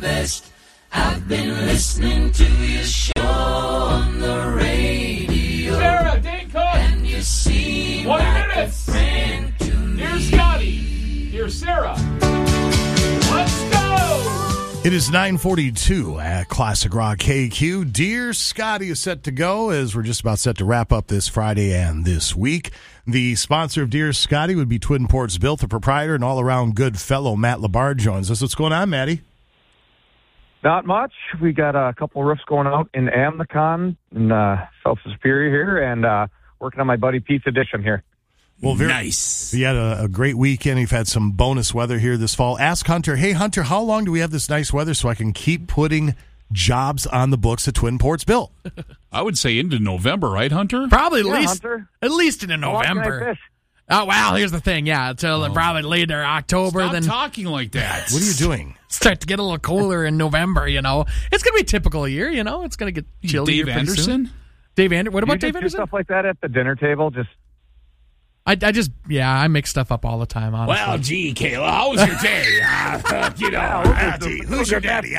best. I've been listening to your show on the radio. Sarah, Dane Cook. And you seem 1 like minute. a friend to me. Dear Scotty. Dear Sarah. Let's go. It is 9:42 at Classic Rock KQ. Dear Scotty is set to go as we're just about set to wrap up this Friday and this week. The sponsor of Dear Scotty would be Twin Ports Built. The proprietor and all-around good fellow Matt Labard joins us. What's going on, Matty? Not much. We got a couple roofs going out in Amnicon in South Superior here, and working on my buddy Pete's addition here. Well, nice. You had a great weekend. You've had some bonus weather here this fall. Ask Hunter, hey, Hunter, how long do we have this nice weather so I can keep putting jobs on the books at Twin Ports Built? I would say into November, right, Hunter? Probably Hunter. at least into How long can I November. fish? Oh, well, here's the thing. Yeah, until probably later October. Stop then talking like that. What are you doing? start to get a little colder in November, you know. It's going to be a typical year, you know. It's going to get chilly. Dave Anderson? Dave Anderson? What about Do you Dave just do Anderson? stuff like that at the dinner table? Just I make stuff up all the time, honestly. Well, gee, Kayla, how was your day? Who's your daddy?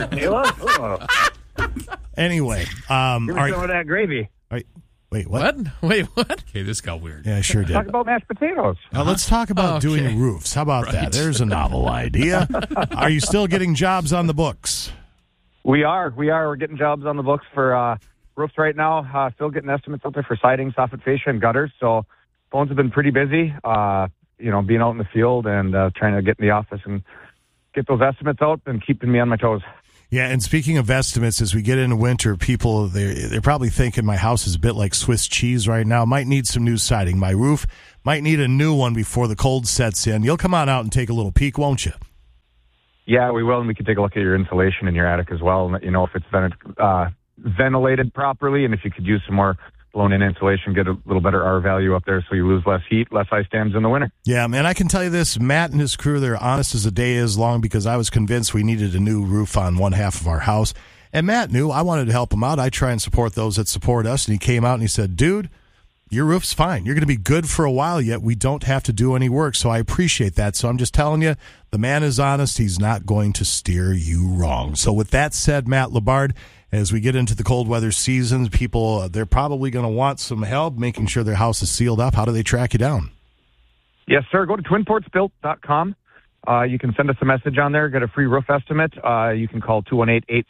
Anyway, give all me right. some of that gravy. Wait, what? Wait, what? Okay, this got weird. Yeah, I sure did. Talk about mashed potatoes. Now let's talk about Okay. doing roofs. How about that? There's a novel idea. Are you still getting jobs on the books? We are. We're getting jobs on the books for roofs right now. Still getting estimates out there for siding, soffit fascia, and gutters. So phones have been pretty busy, being out in the field and trying to get in the office and get those estimates out and keeping me on my toes. Yeah, and speaking of estimates, as we get into winter, people, they're probably thinking my house is a bit like Swiss cheese right now. Might need some new siding. My roof might need a new one before the cold sets in. You'll come on out and take a little peek, won't you? Yeah, we will, and we can take a look at your insulation in your attic as well and let you know if it's ventilated properly and if you could use some more blown-in insulation, get a little better R value up there so you lose less heat, less ice dams in the winter. Yeah, man, I can tell you this. Matt and his crew, they're honest as the day is long because I was convinced we needed a new roof on one half of our house. And Matt knew I wanted to help him out. I try and support those that support us. And he came out and he said, dude, your roof's fine. You're going to be good for a while yet. We don't have to do any work. So I appreciate that. So I'm just telling you, the man is honest. He's not going to steer you wrong. So with that said, Matt Labard, as we get into the cold weather season, people, they're probably going to want some help making sure their house is sealed up. How do they track you down? Yes, sir. Go to twinportsbuilt.com. You can send us a message on there, get a free roof estimate. You can call 218-866-7663.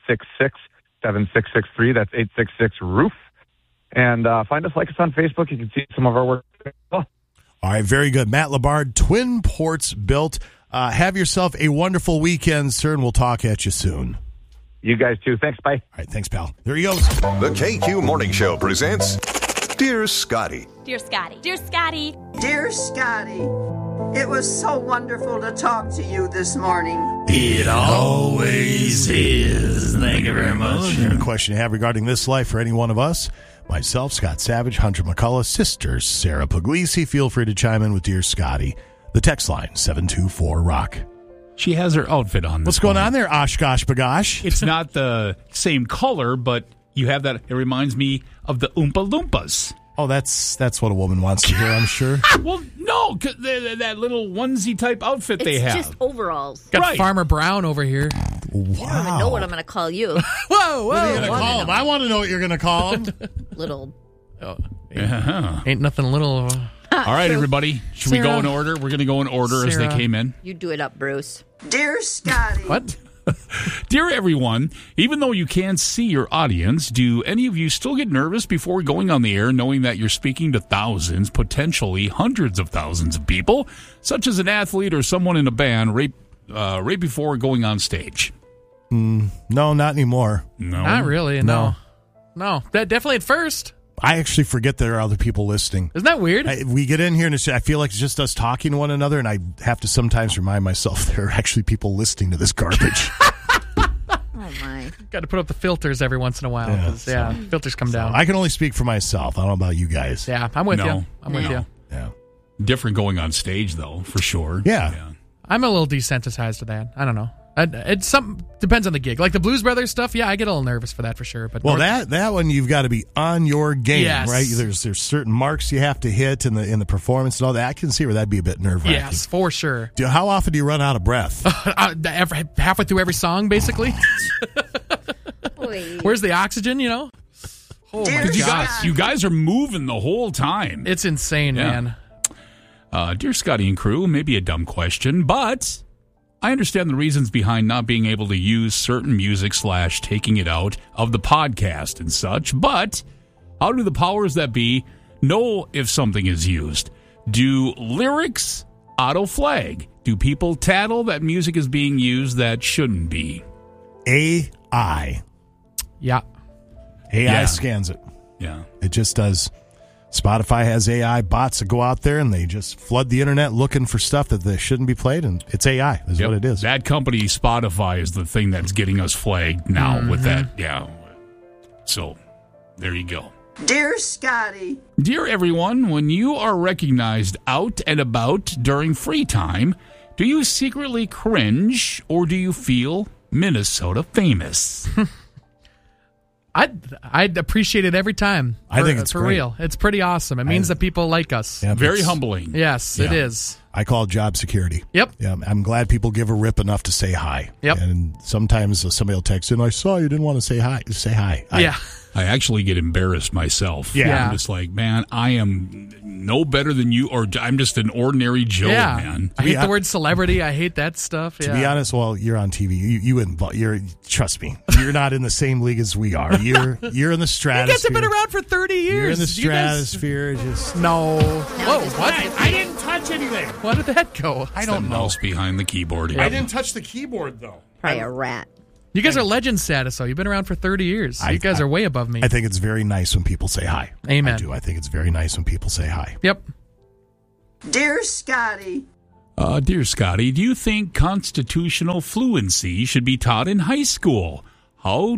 That's 866-ROOF. And find us, like us on Facebook. You can see some of our work. All right, very good. Matt Labard, Twin Ports Built. Have yourself a wonderful weekend, sir, and we'll talk at you soon. You guys too. Thanks. Bye. All right, thanks, pal. There he goes. The KQ Morning Show presents Dear Scotty. Dear Scotty. Dear Scotty. Dear Scotty, it was so wonderful to talk to you this morning. It always is. Thank you very much. A question you have regarding this life for any one of us? Myself, Scott Savage, Hunter McCullough, sister Sarah Puglisi. Feel free to chime in with Dear Scotty. The text line, 724-ROCK. She has her outfit on. What's going on there, Oshkosh Bagosh? It's not the same color, but you have that. It reminds me of the Oompa Loompas. Oh, that's what a woman wants to hear, I'm sure. Well, no, 'cause that little onesie type outfit they have. It's just overalls. Got Right. Farmer Brown over here. I don't even know what I'm going to call you. Whoa. What are you going to call him? I want to know what you're going to call him. Little. Ain't nothing little. All right, everybody. Should we go Sarah. in order? We're going to go in order as they Sarah. came in. You do it up, Bruce. Dear Scotty. What? Dear everyone, even though you can't see your audience, do any of you still get nervous before going on the air knowing that you're speaking to thousands, potentially hundreds of thousands of people, such as an athlete or someone in a band right before going on stage? No, not anymore. No. Not really, no. No, that definitely at first. I actually forget there are other people listening. Isn't that weird? We get in here and I feel like it's just us talking to one another, and I have to sometimes remind myself there are actually people listening to this garbage. Oh, my. Got to put up the filters every once in a while. Yeah, 'Cause, filters come down. I can only speak for myself. I don't know about you guys. Yeah, I'm with No. you. I'm with you. Yeah. Different going on stage, though, for sure. Yeah. I'm a little desensitized to that. I don't know. It depends on the gig. Like the Blues Brothers stuff, yeah, I get a little nervous for that for sure. But Well, that one you've got to be on your game, Yes. right? There's certain marks you have to hit in the performance and all that. I can see where that'd be a bit nerve-wracking. yes, for sure. How often do you run out of breath? Halfway through every song, basically. Boy. Where's the oxygen? Oh my Dear gosh, You guys are moving the whole time. it's insane, Yeah. man. Dear Scotty and crew, maybe a dumb question, but I understand the reasons behind not being able to use certain music / taking it out of the podcast and such, but how do the powers that be know if something is used? Do lyrics auto-flag? Do people tattle that music is being used that shouldn't be? AI. Yeah. AI scans it. Yeah. It just does. Spotify has AI bots that go out there and they just flood the internet looking for stuff that they shouldn't be played, and it's AI is Yep. what it is. That company, Spotify, is the thing that's getting us flagged now with that. Yeah. So, there you go. Dear Scotty, Dear everyone, when you are recognized out and about during free time, do you secretly cringe or do you feel Minnesota famous? I'd appreciate it every time. I think it's for great. real. It's pretty awesome. It means that people like us. Yeah, Very it's- humbling. Yes, it Yeah. is. I call it job security. Yep. Yeah, I'm glad people give a rip enough to say hi. Yep. And sometimes somebody will text in, I saw you didn't want to say hi. Say hi. Yeah. I actually get embarrassed myself. Yeah. I'm just like, man, I am no better than you, or I'm just an ordinary Joe, Yeah. man. I hate Yeah. the word celebrity. I hate that stuff. To be honest, well, you're on TV. You're trust me. You're not in the same league as we are. You're in the You guys stratosphere. have been around for 30 years. You're in the You guys- stratosphere. Just No. Whoa, what? I didn't touch anything. Where did that go? I The don't know. mouse behind the keyboard here. I didn't touch the keyboard, though. Probably a rat. You guys are legend status, though. You've been around for 30 years. You guys are way above me. I think it's very nice when people say hi. Amen. I do. I think it's very nice when people say hi. Yep. dear Scotty, Dear Scotty, do you think constitutional fluency should be taught in high school? How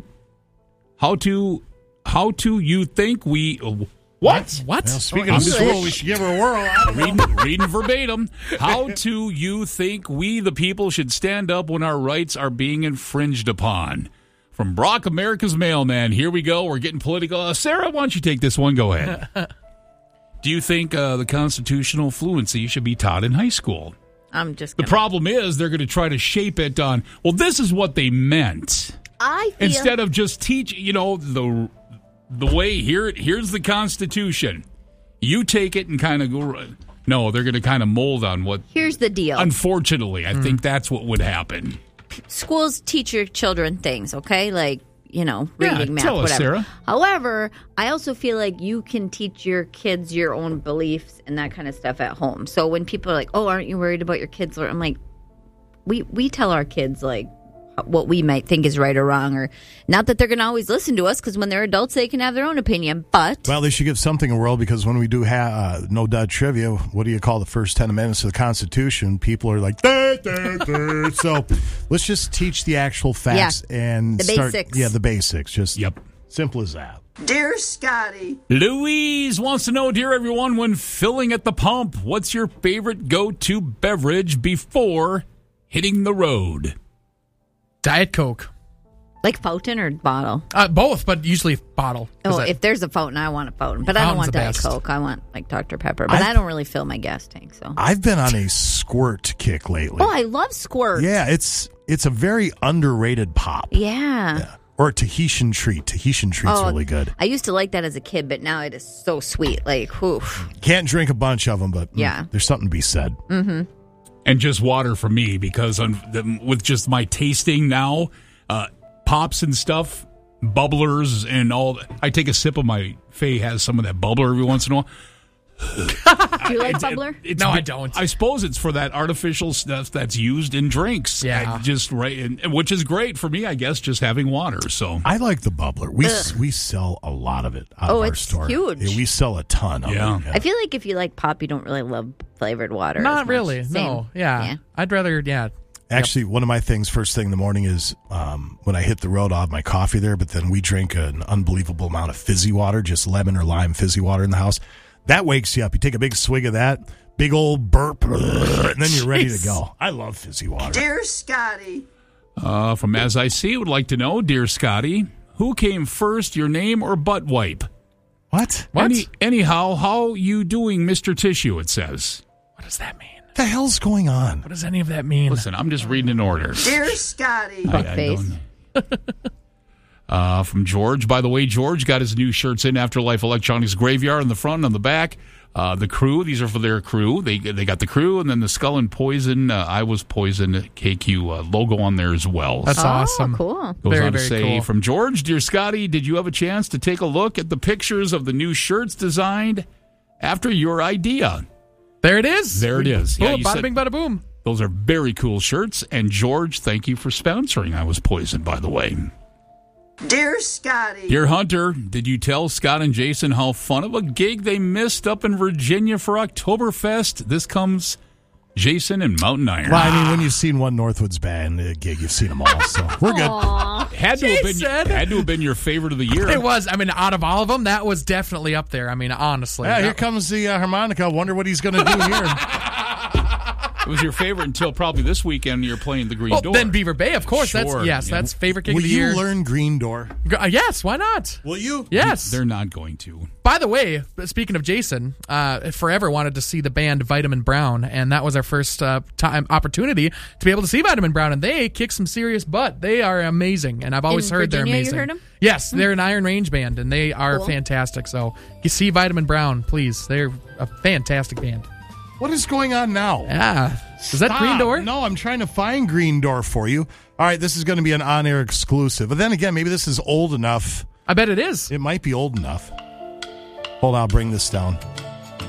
to you think we what? What? Well, speaking I'm of just- school, we should give her a whirl. I don't know. Reading verbatim. How do you think we, the people, should stand up when our rights are being infringed upon? From Brock, America's mailman. Here we go. We're getting political. Sarah, why don't you take this one? Go ahead. Do you think the constitutional fluency should be taught in high school? I'm just The gonna, problem is they're going to try to shape it on, well, this is what they meant. I feel Instead of just teach, the way, here's the Constitution. You take it and kind of go. No, they're going to kind of mold on what. here's the deal. Unfortunately, I think that's what would happen. Schools teach your children things, okay? Like, reading, math, tell us, whatever. Sarah. However, I also feel like you can teach your kids your own beliefs and that kind of stuff at home. So when people are like, "Oh, aren't you worried about your kids?" I'm like, we tell our kids like what we might think is right or wrong, or not that they're going to always listen to us, because when they're adults, they can have their own opinion. But Well, they should give something a whirl, because when we do No Dud Trivia, what do you call the first 10 amendments of the Constitution? People are like, "Duh, duh, duh." So let's just teach the actual facts and the start. basics. Yeah, the basics. Just Yep. simple as that. dear Scotty, Louise wants to know, dear everyone, when filling at the pump, what's your favorite go-to beverage before hitting the road? Diet Coke. like fountain or bottle? Both, but usually bottle. 'Cause Oh, I- if there's a fountain, I want a fountain. But I don't Fountain's want the Diet best. Coke. I want like Dr. Pepper. But I don't really fill my gas tank. So. I've been on a squirt kick lately. Oh, I love Squirt. Yeah, it's a very underrated pop. Yeah. Or a Tahitian treat. Tahitian treat's really good. I used to like that as a kid, but now it is so sweet. Like, whew. Can't drink a bunch of them, but Yeah. there's something to be said. And just water for me, because with just my tasting now, pops and stuff, bubblers and all. I take a sip of my Faye has some of that bubbler every once in a while. Do you like bubbler? No, I don't. I suppose it's for that artificial stuff that's used in drinks. Yeah. Just right, and which is great for me, I guess, just having water. So I like the bubbler. We sell a lot of it out of our it's store. huge. Yeah, we sell a ton of Yeah. it. I feel like if you like pop, you don't really love flavored water. as Not much. really. Same. No. Yeah. I'd rather, Actually, one of my things first thing in the morning is when I hit the road, I'll have my coffee there, but then we drink an unbelievable amount of fizzy water, just lemon or lime fizzy water in the house. That wakes you up. You take a big swig of that, big old burp, and then you're ready to go. I love fizzy water. dear Scotty, From As I See, would like to know, dear Scotty, who came first, your name or butt wipe? What? Anyhow, how you doing, Mr. Tissue, it says. What does that mean? What the hell's going on? What does any of that mean? Listen, I'm just reading in order. Dear Scotty. Fuckface. From George. By the way, George got his new shirts in Afterlife Electronics Graveyard on the front and on the back. The crew, these are for their crew. They got the crew, and then the Skull and Poison, I Was Poison KQ logo on there as well. That's awesome. Cool. Goes very, on to very say, cool. from George, dear Scotty, did you have a chance to take a look at the pictures of the new shirts designed after your idea? There it is. There it is. Cool. Yeah, you Bada said- bing, bada boom. Those are very cool shirts. And George, thank you for sponsoring I Was Poison, by the way. Dear Scotty. Dear Hunter, did you tell Scott and Jason how fun of a gig they missed up in Virginia for Oktoberfest? This comes Jason and Mountain Iron. Well, I mean, when you've seen one Northwoods band gig, you've seen them all, so we're good. Had to Jason! have been your favorite of the year. It was. I mean, out of all of them, that was definitely up there. I mean, honestly. Yeah, here comes the harmonica. Wonder what he's going to do here. It was your favorite until probably this weekend you're playing the Green Well, Door. then Beaver Bay, of course. Sure, That's favorite gig Will of the you year. learn Green Door? Yes, why not? Will you? Yes. They're not going to. By the way, speaking of Jason, forever wanted to see the band Vitamin Brown, and that was our first time opportunity to be able to see Vitamin Brown, and they kick some serious butt. They are amazing, and I've always In heard Virginia, they're you amazing. heard 'em? Yes, they're an Iron Range band, and they are Cool. fantastic. So you see Vitamin Brown, please. They're a fantastic band. What is going on now? Yeah. Is that Green Stop. Door? No, I'm trying to find Green Door for you. All right, this is going to be an on-air exclusive. But then again, maybe this is old enough. I bet it is. It might be old enough. Hold on, I'll bring this down.